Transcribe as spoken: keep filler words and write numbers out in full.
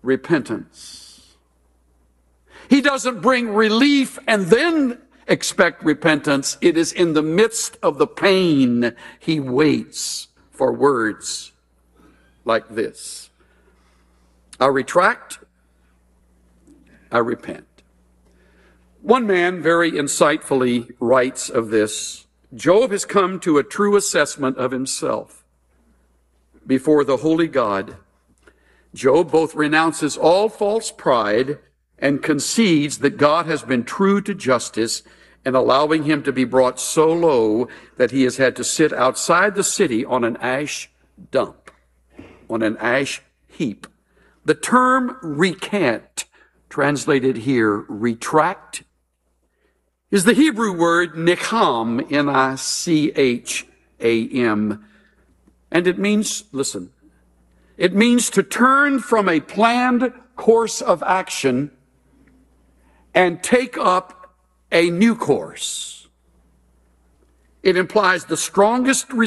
repentance. He doesn't bring relief and then expect repentance. It is in the midst of the pain he waits for words like this. I retract, I repent. One man very insightfully writes of this: Job has come to a true assessment of himself before the holy God. Job both renounces all false pride and concedes that God has been true to justice in allowing him to be brought so low that he has had to sit outside the city on an ash dump, on an ash heap. The term recant, translated here retract, is the Hebrew word nicham, N I C H A M. And it means, listen, it means to turn from a planned course of action and take up a new course. It implies the strongest